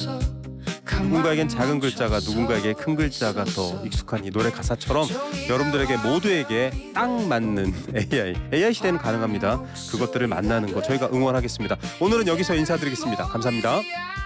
누군가에겐 작은 글자가 누군가에게 큰 글자가 더 익숙한 이 노래 가사처럼 여러분들에게 모두에게 딱 맞는 AI 시대는 가능합니다. 그것들을 만나는 거 저희가 응원하겠습니다. 오늘은 여기서 인사드리겠습니다. 감사합니다.